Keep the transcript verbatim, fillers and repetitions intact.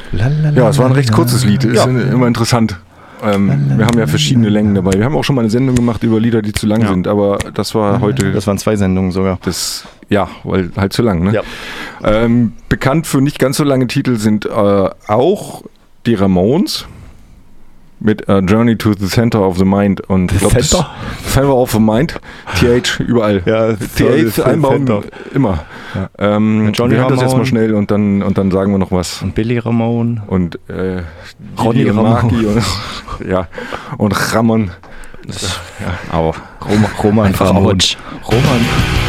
Ja, es war ein recht kurzes Lied. Ist ja immer interessant. Ähm, wir haben ja verschiedene Längen dabei. Wir haben auch schon mal eine Sendung gemacht über Lieder, die zu lang ja. sind, aber das war heute... Das waren zwei Sendungen sogar. Das, ja, weil halt zu lang, ne? Ja. Ähm, bekannt für nicht ganz so lange Titel sind äh, auch die Ramones mit uh, Journey to the Center of the Mind und the glaub, Center? Center of the Mind, T H überall. Ja, T H einbauen, Center. Immer. Ja. Ähm, Johnny wir hören das Ramone. jetzt mal schnell und dann, und dann sagen wir noch was. Und Billy Ramone. Und äh, Ronny und Ramone. Marky und, ja, und Ramon. Ja. Auch. Roman, Roman Roman. Roman.